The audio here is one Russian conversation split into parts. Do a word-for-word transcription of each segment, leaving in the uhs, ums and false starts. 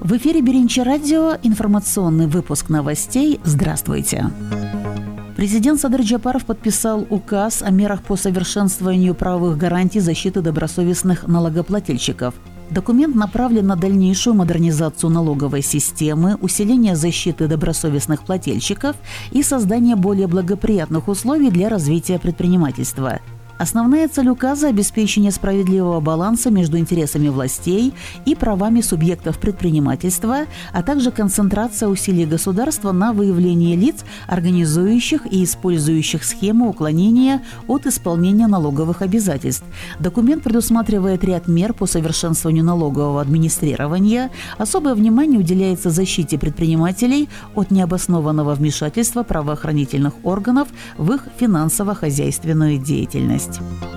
В эфире Беринчи радио, информационный выпуск новостей. Здравствуйте. Президент Садыр Джапаров подписал указ о мерах по совершенствованию правовых гарантий защиты добросовестных налогоплательщиков. Документ направлен на дальнейшую модернизацию налоговой системы, усиление защиты добросовестных плательщиков и создание более благоприятных условий для развития предпринимательства. Основная цель указа – обеспечение справедливого баланса между интересами властей и правами субъектов предпринимательства, а также концентрация усилий государства на выявлении лиц, организующих и использующих схемы уклонения от исполнения налоговых обязательств. Документ предусматривает ряд мер по совершенствованию налогового администрирования. Особое внимание уделяется защите предпринимателей от необоснованного вмешательства правоохранительных органов в их финансово-хозяйственную деятельность.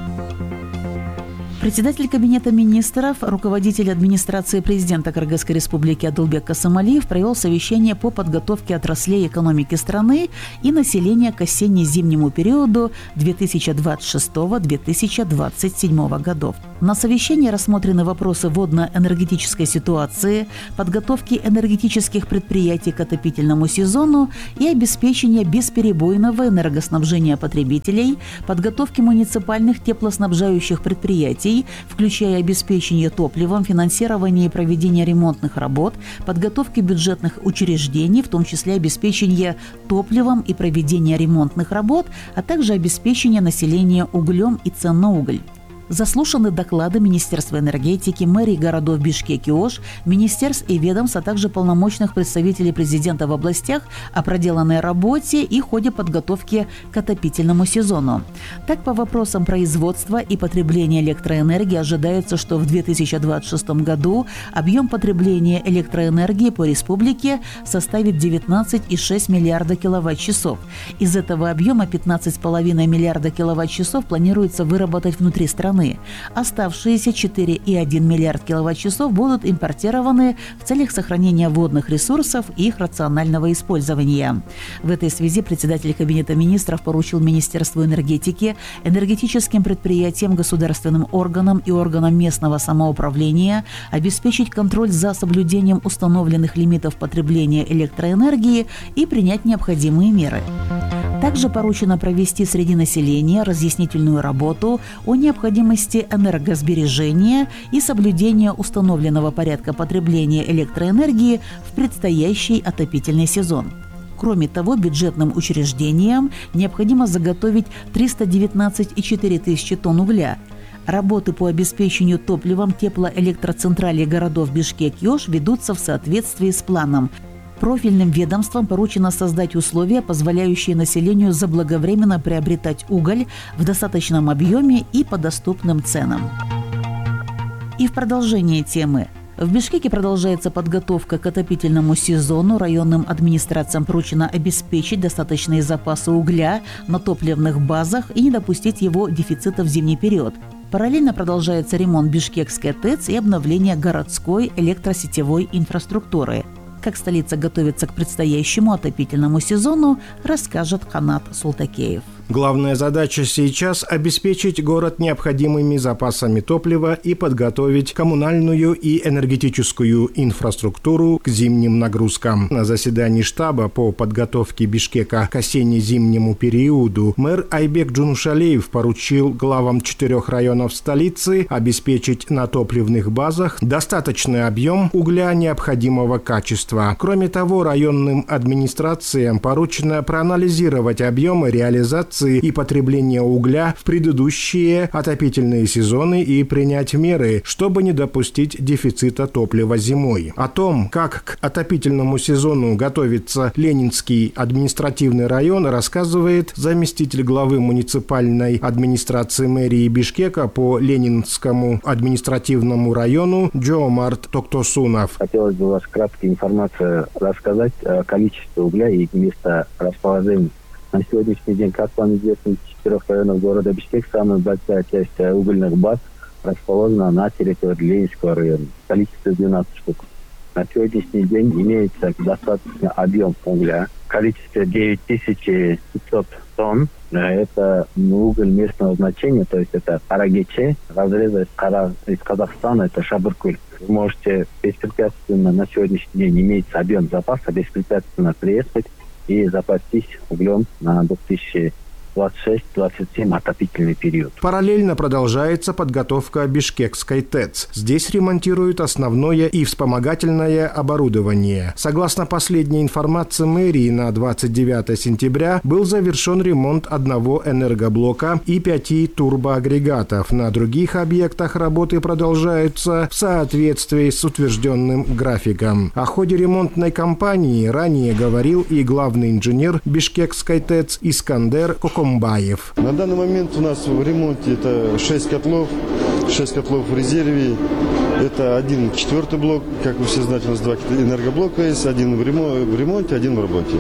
Председатель Кабинета министров, руководитель администрации президента Кыргызской республики Адылбек Касымалиев провел совещание по подготовке отраслей экономики страны и населения к осенне-зимнему периоду две тысячи двадцать шестого — две тысячи двадцать седьмого годов. На совещании рассмотрены вопросы водно-энергетической ситуации, подготовки энергетических предприятий к отопительному сезону и обеспечения бесперебойного энергоснабжения потребителей, подготовки муниципальных теплоснабжающих предприятий, включая обеспечение топливом, финансирование и проведение ремонтных работ, подготовки бюджетных учреждений, в том числе обеспечение топливом и проведение ремонтных работ, а также обеспечение населения углем и цен на уголь. Заслушаны доклады Министерства энергетики, мэрии городов Бишкек и Ош, министерств и ведомств, а также полномочных представителей президента в областях о проделанной работе и ходе подготовки к отопительному сезону. Так, по вопросам производства и потребления электроэнергии ожидается, что в две тысячи двадцать шестом году объем потребления электроэнергии по республике составит девятнадцать целых шесть десятых миллиарда киловатт-часов. Из этого объема пятнадцать целых пять десятых миллиарда киловатт-часов планируется выработать внутри страны. Оставшиеся четыре целых один десятый миллиард киловатт-часов будут импортированы в целях сохранения водных ресурсов и их рационального использования. В этой связи председатель Кабинета министров поручил Министерству энергетики, энергетическим предприятиям, государственным органам и органам местного самоуправления обеспечить контроль за соблюдением установленных лимитов потребления электроэнергии и принять необходимые меры. Также поручено провести среди населения разъяснительную работу о необходимости энергосбережения и соблюдения установленного порядка потребления электроэнергии в предстоящий отопительный сезон. Кроме того, бюджетным учреждениям необходимо заготовить триста девятнадцать целых четыре десятых тысячи тонн угля. Работы по обеспечению топливом теплоэлектроцентралей городов Бишкек и Ош ведутся в соответствии с планом. Профильным ведомствам поручено создать условия, позволяющие населению заблаговременно приобретать уголь в достаточном объеме и по доступным ценам. И в продолжение темы. В Бишкеке продолжается подготовка к отопительному сезону. Районным администрациям поручено обеспечить достаточные запасы угля на топливных базах и не допустить его дефицита в зимний период. Параллельно продолжается ремонт Бишкекской ТЭЦ и обновление городской электросетевой инфраструктуры. Как столица готовится к предстоящему отопительному сезону, расскажет Канат Султакеев. Главная задача сейчас – обеспечить город необходимыми запасами топлива и подготовить коммунальную и энергетическую инфраструктуру к зимним нагрузкам. На заседании штаба по подготовке Бишкека к осенне-зимнему периоду мэр Айбек Джунушалиев поручил главам четырех районов столицы обеспечить на топливных базах достаточный объем угля необходимого качества. Кроме того, районным администрациям поручено проанализировать объемы реализации и потребления угля в предыдущие отопительные сезоны и принять меры, чтобы не допустить дефицита топлива зимой. О том, как к отопительному сезону готовится Ленинский административный район, рассказывает заместитель главы муниципальной администрации мэрии Бишкека по Ленинскому административному району Джомарт Токтосунов. Хотелось бы у вас краткая информация рассказать о количестве угля и место расположения. На сегодняшний день, как вам известно, из четырех районов города Бишкек самая большая часть угольных баз расположена на территории Ленинского района. Количество двенадцать штук. На сегодняшний день имеется достаточный объем угля. Количество девять тысяч пятьсот тонн. Это уголь местного значения, то есть это Карагече, разреза из Казахстана, это Шабыркуль. вы можете беспрепятственно на сегодняшний день имеется объем запаса, беспрепятственно приехать и запастись углем на две тысячи двадцать шесть — двадцать семь отопительный период. Параллельно продолжается подготовка Бишкекской ТЭЦ. Здесь ремонтируют основное и вспомогательное оборудование. Согласно последней информации мэрии, на двадцать девятое сентября был завершен ремонт одного энергоблока и пяти турбоагрегатов. На других объектах работы продолжаются в соответствии с утвержденным графиком. О ходе ремонтной кампании ранее говорил и главный инженер Бишкекской ТЭЦ Искандер Кокомбаев. На данный момент у нас в ремонте это шесть котлов, шесть котлов в резерве. Это один четвертый блок, как вы все знаете, у нас два энергоблока есть, один в ремонте, один в работе.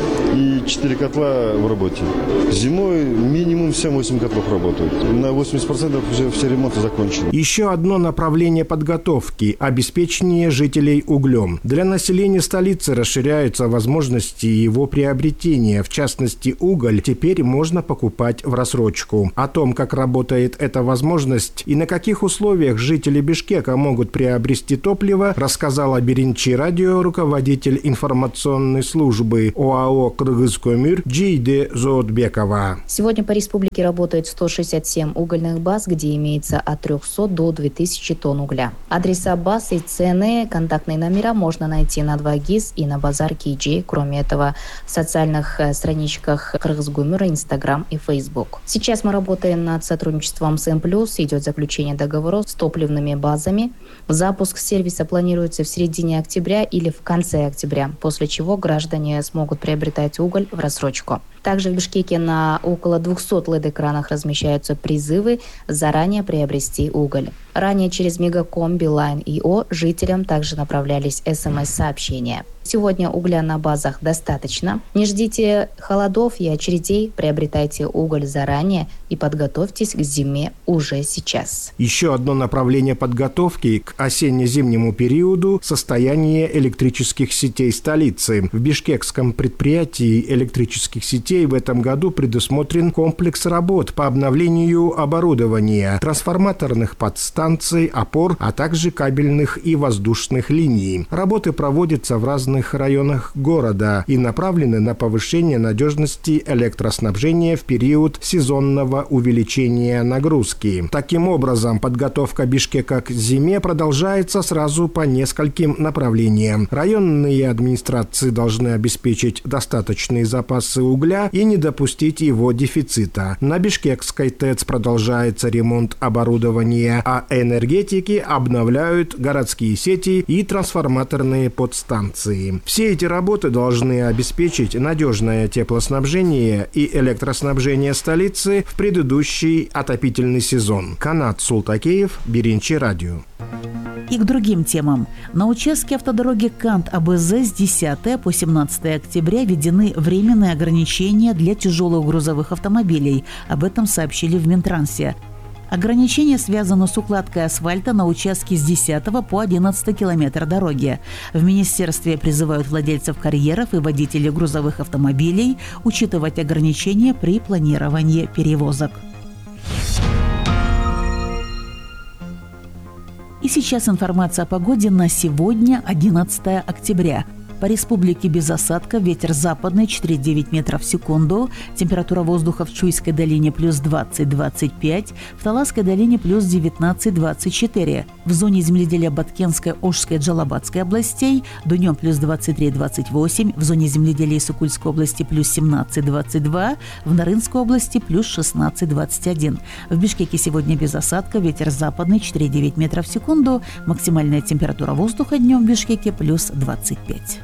И четыре котла в работе. Зимой минимум семь-восемь котлов работают. На восемьдесят процентов уже все ремонты закончены. Еще одно направление подготовки – обеспечение жителей углем. Для населения столицы расширяются возможности его приобретения. В частности, уголь теперь можно покупать в рассрочку. О том, как работает эта возможность и на каких условиях жители Бишкека могут приобрести топливо, рассказала Биринчи радио руководитель информационной службы ОАО «Кыргызкөмүр» Джейде Зоотбекова. Сегодня по республике работает сто шестьдесят семь угольных баз, где имеется от трехсот до двух тысяч тонн угля. Адреса баз и цены, контактные номера можно найти на два ГИС и на базар Киджи. Кроме этого, в социальных страничках Кыргызкөмүр, Инстаграм и Фейсбук. Сейчас мы работаем над сотрудничеством с М плюс, идет заключение договоров с топливными базами. Запуск сервиса планируется в середине октября или в конце октября, после чего граждане смогут приобретать уголь в рассрочку. Также в Бишкеке на около двухсот эл и ди-экранах размещаются призывы заранее приобрести уголь. Ранее через Мегаком, Билайн и О жителям также направлялись эс эм эс-сообщения. Сегодня угля на базах достаточно. Не ждите холодов и очередей, приобретайте уголь заранее и подготовьтесь к зиме уже сейчас. Еще одно направление подготовки к осенне-зимнему периоду – состояние электрических сетей столицы. В бишкекском предприятии электрических сетей в этом году предусмотрен комплекс работ по обновлению оборудования, трансформаторных подстанций, опор, а также кабельных и воздушных линий. Работы проводятся в разных районах города и направлены на повышение надежности электроснабжения в период сезонного увеличения нагрузки. Таким образом, подготовка Бишкека к зиме продолжается сразу по нескольким направлениям. Районные администрации должны обеспечить достаточные запасы угля и не допустить его дефицита. На Бишкекской ТЭЦ продолжается ремонт оборудования, а энергетики обновляют городские сети и трансформаторные подстанции. Все эти работы должны обеспечить надежное теплоснабжение и электроснабжение столицы в предыдущий отопительный сезон. Канат Султакеев, Биринчи радио. И к другим темам. На участке автодороги Кант-АБЗ с десятого по семнадцатое октября введены временные ограничения для тяжелых грузовых автомобилей. Об этом сообщили в Минтрансе. Ограничения связаны с укладкой асфальта на участке с десятого по одиннадцатый километр дороги. В министерстве призывают владельцев карьеров и водителей грузовых автомобилей учитывать ограничения при планировании перевозок. И сейчас информация о погоде на сегодня, одиннадцатое октября. По республике без осадков, ветер западный четыре целых девять метров в секунду, температура воздуха в Чуйской долине плюс двадцать — двадцать пять, в Таласской долине плюс девятнадцать — двадцать четыре. В зоне земледелия Баткенской, Ошской, Джалабадской областей днем плюс двадцать три — двадцать восемь, в зоне земледелия Сукульской области плюс семнадцать — двадцать два, в Нарынской области плюс шестнадцать — двадцать один. В Бишкеке сегодня без осадков, ветер западный четыре целых девять метров в секунду, максимальная температура воздуха днем в Бишкеке плюс двадцать пять.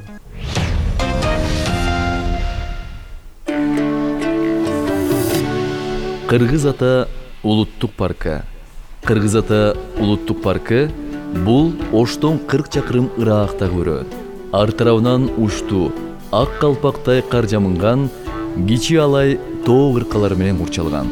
Кыргыз ата улуттук паркы. Кыргыз ата улуттук паркы бул Оштон кырк чакырым ыраагта көрөт. Ар тарабынан ушту, ак калпактай кар жамынган, кичи алай тоо кыркалары менен курчалган.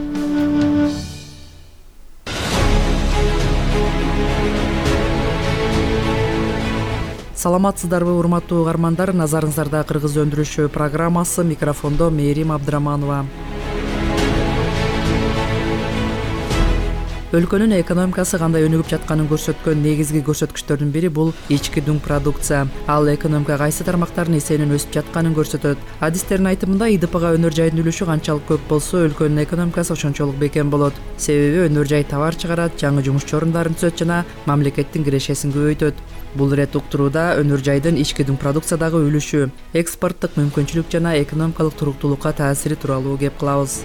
Саламатсыздарбы, урматтуу угармандар, назарыңыздарда Кыргыз өндүрүшү программасы, микрофондо Мээрим Абдыраманова. Өлкөнүн экономикасы кандай өнүгүп жатканын көрсөткөн негизги көрсөткүчтөрдүн бири бул ички дуң продукция. Ал экономика кайсы тармактардын эсебинен өсүп жатканын көрсөтөт. Адистердин айтымында И Д Пга өнөр жайдын үлүшү канчалык көп болсо, өлкөнүн экономикасы ошончолук бекем болот. Себеби өнөр жай товар чыгарат, жаңы жумушчу орундарын түзөт жана мамлекеттин кирешесин көбөйтөт. Бул ирет уктурууда өнөр жайдын ички дуң продукциядагы үлүшү, экспорттук мүмкүнчүлүк жана экономикалык туруктуулукка таасири тууралуу кеп кылабыз.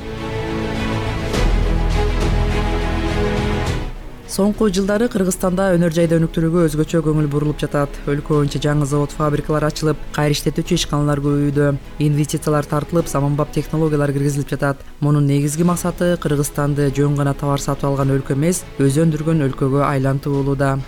Соңку жылдары Кыргызстанда өнөр жайды өнүктүрүүгө өзгөчө көңүл бурулуп жатат. Өлкө боюнча жаңы завод, фабрикалар ачылып, кайра иштетүүчү ишканалар көбөйүүдө, инвестициялар тартылып, заманбап технологиялар киргизилип жатат. Мунун негизги максаты Кыргызстанды жөн гана товар сатып алган өлкө эмес, өзү өндүргөн өлкөгө айлантуу болууда.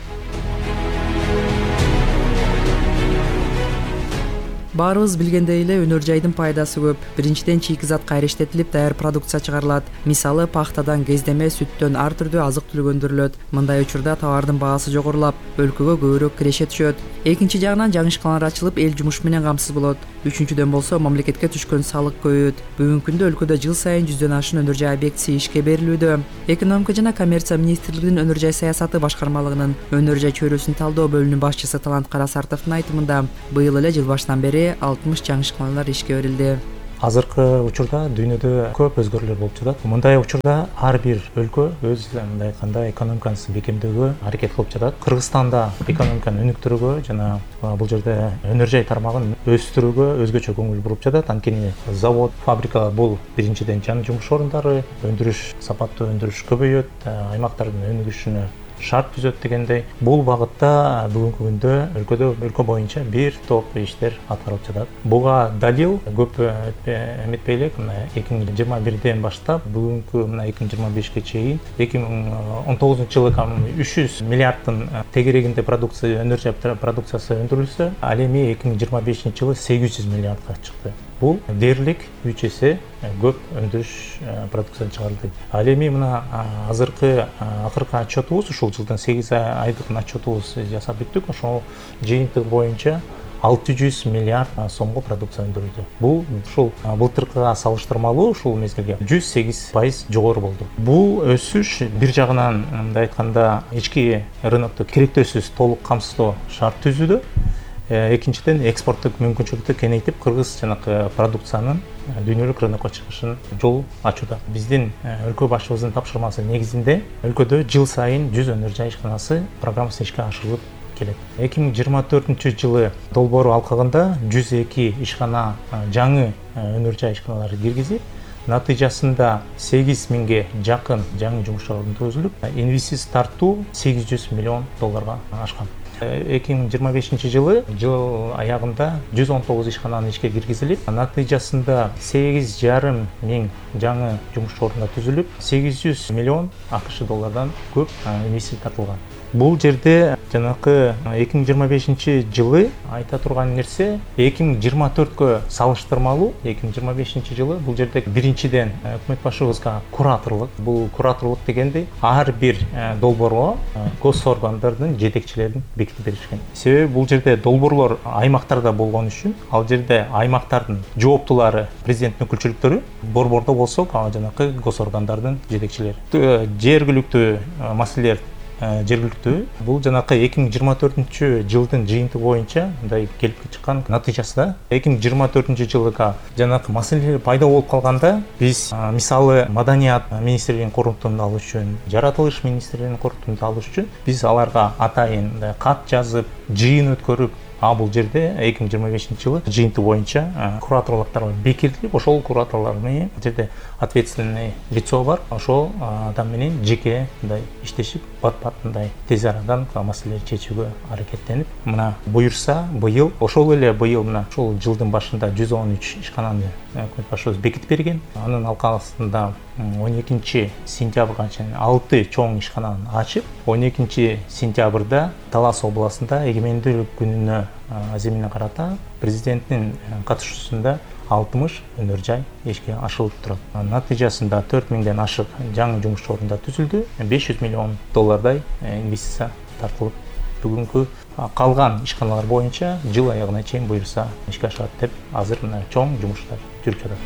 Баарыбыз билгендей эле өнөр жайдын пайдасы көп. Биринчиден, чийки зат кайра иштетилип, даяр продукция чыгарылат. Мисалы, пахтадан, кездеме, сүттөн ар түрдүү азык-түлүк өндүрүлөт. Мындай учурда товардын баасы жогорулап, өлкөгө көбүрөөк киреше түшөт. Экинчи жагынан, жаңы ишканалар ачылып, эл жумуш менен камсыз болот. Үчүнчүдөн болсо, мамлекетке түшкөн салык көбөйөт. Бүгүнкү күндө өлкөдө жыл сайын жүздөн ашын өнөр жай объектиси ишке берилүүдө. Экономика жана коммерция министрлигинин өнөр жай саясаты башкармалыгынын өнөр жай чөйрөсүн талдоо бөлүмүнүн башчысы Талант Карасартовдун айтымында, быйыл эле жыл башынан бери алтымыш жаңы ишканалар ишке берилди. Азыркы учурда дүйнөдө көп өзгөрүүлөр болуп жатат. Мындай учурда ар бир өлкө өз мындай айтканда экономикасын бекемдөөгө аракет кылып жатат. Кыргызстанда экономиканы өнүктүрүүгө жана бул жерде өнөр жай тармагын өстүрүүгө өзгөчө көңүл буруп жатат. Анткени завод, фабрика бул биринчиден жаңы жумуш орундары, өндүрүш, сапаттуу өндүрүш көбөйөт, аймактардын өнүгүшүнө шарт түзөт дегендей. Бул багытта бүгүнкү күндө өлкөдө өлкө боюнча бир топ иштер аткарылып жатат. Буга далил көп эметпей элек, мына эки миң жыйырма бирден баштап бүгүнкү мына эки миң жыйырма бешке чейин эки миң он тогузунчу жылы үч жүз миллиарддын тегерегинде продукция, өнөр жай продукциясы өндүрүлсө, ал эми эки миң жыйырма бешинчи жылы сегиз жүз миллиардка чыкты. Бул дээрлик үч эсе көп өндүрүш продукцияны чыгарылды. Ал эми мына азыркы акыркы отчетубуз, ушул жылдын сегиз айдык отчетубуз жасап бүттүк. Ошол жыйынтык боюнча алты жүз миллиард сомго продукция өндүрүлдү. Бул ушул былтыркыга салыштырмалуу ушул мезгилге жүз сегиз пайыз жогору болду. Бул өсүш бир жагынан мындай айтканда ички рынокту керектөөсүз толук камсыздоо шарт түзүүдө. Экинчиден, экспорттук мүмкүнчүлүктү кеңейтип, кыргыз жанакы продукциянын дүйнөлүк рынокко чыгышын жол ачууда. Биздин өлкө башчыбыздын тапшырмасы негизинде өлкөдө жыл сайын жүз өнөр жай ишканасы программасы ишке ашырылып келет. эки миң жыйырма төртүнчү жылы долбоор алкагында жүз эки ишкана жаңы өнөр жай ишканалары киргизип, натыйжасында сегиз миңге жакын жаңы жумуш орун түзүлүп, инвестиция тартуу сегиз жүз миллион долларга ашкан. эки миң жыйырма бешинчи жылы жыл аягында жүз он тогуз ишкананы ишке киргизилип, натыйжасында сегиз жарым миң жаңы жумуш орундар түзүлүп, сегиз жүз миллион АКШ доллардан көп инвестиция тартылган. Бул жерде жанакы эки миң жыйырма бешинчи жылы айта турган нерсе, эки миң жыйырма төрткө салыштырмалуу эки миң жыйырма бешинчи жылы бул жерде биринчиден өкмөт башчыбызга кураторлук, бул кураторлук дегенде ар бир долбоорго гос органдардын жетекчилерин бекитип беришкен. Себеби бул жерде долбоорлор аймактарда болгон үчүн, ал жерде аймактардын жооптулары, президенттин өкүлчүлүктөрү, борбордо болсо жанакы гос органдардын жетекчилери. Жергиликтүү маселелер жергиликтүү. Бул жанакы эки миң жыйырма төртүнчү жылдын жыйынтыгы боюнча мындай келип чыккан натыйжасында эки миң жыйырма төртүнчү жылга жанакы маселелер пайда болуп калганда, биз мисалы маданият министрлигинин корутунду алыш үчүн, жаратылыш министрлигинин корутунду алыш үчүн биз аларга атайын кат жазып, жыйын өткөрүп, а бул жерде эки миң жыйырма бешинчи жылы жыйынтыгы боюнча кураторлуктар бекитилип, ошол кураторлор менен жерде ответственный лицо бар, ошол адам менен жеке мындай иштешип, бат-бат мындай тез арадан маселелерди чечүүгө аракеттенип, мына буюрса быйыл, ошол эле быйыл мына ошол жылдын башында жүз он үч ишкананы өкмөт башчыбыз бекитип берген. Анын алкагында он экинчи сентябрга чейин алты чоң ишкананы ачып, он экинчи сентябрда Талас областында эгемендүүлүк күнүнө аземине карата президенттин катышуусунда алтымыш өнөр жай ишке ашырылып турат. Натыйжасында төрт миңден ашык жаңы жумуш орундар түзүлдү, беш жүз миллион доллардай инвестиция тартылып, бүгүнкү калган ишканалар боюнча жыл аягына чейин буюрса ишке ашат деп азыр мына чоң жумуштар жүрүп жатат.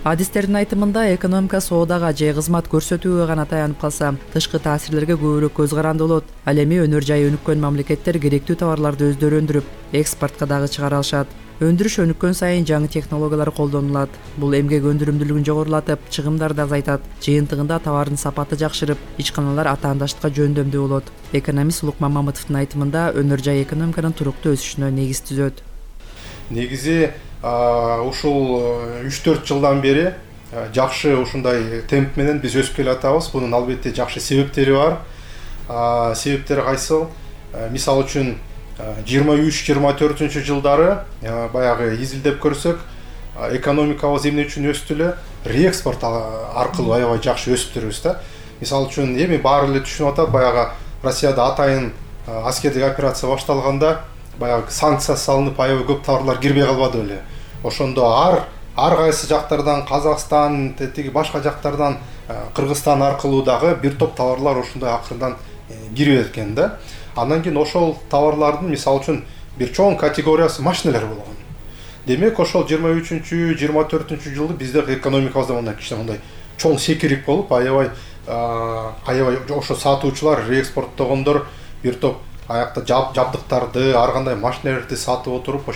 Адистердин айтымында экономика соодага же кызмат көрсөтүүгө гана таянып калса, тышкы таасирлерге көбүрөөк көз каранды болот. Ал эми өнөр жайы өнүккөн мамлекеттер керектүү товарларды өздөрү өндүрүп, экспортко дагы чыгара алышат. Өндүрүш өнүккөн сайын жаңы технологиялар колдонулат. Бул эмгек өндүрүмдүүлүгүн жогорулатып, чыгымдарды азайтат. Жыйынтыгында товардын сапаты жакшырып, ичканалар атаандаштыкка жөндөмдүү болот. Экономист Улукман Мамытовдун айтымында өнөр жай экономиканын туруктуу өсүшүнө негиз түзөт. Негизи ушул үч төрт жылдан бери жакшы ушундай темп менен биз өсүп келатабыз. Бунун албетте жакшы себептери бар. Себептери кайсыл? Мисалы үчүн жыйырма үч жыйырма төртүнчү жылдары баягы изилдеп көрсөк, экономикабыз эмне үчүн өстү эле? Реэкспорт аркылуу аябай жакшы өсүп турбуз да. Мисалы үчүн эми баары эле түшүнүп атат, баягы Россияда атайын аскердик операция башталганда баягы санкция салынып, аябай көп товарлар кирбей калбады беле. Ошондо ар ар кайсы жактардан, Казакстан, тиги башка жактардан, Кыргызстан аркылуу дагы бир топ товарлар ошондой акырындан кирип экен да. Андан кийин ошол товарлардын мисалы үчүн бир чоң категориясы машиналар болгон. Демек, ошол жыйырма үчүнчү жыйырма төртүнчү жылы бизде экономикабызда мындай кичине мындай чоң секирик болуп, аябай аябай ошо сатуучулар, реэкспорттогондор бир топ аякта жабдыктарды, ар кандай машиналарды сатып отуруп,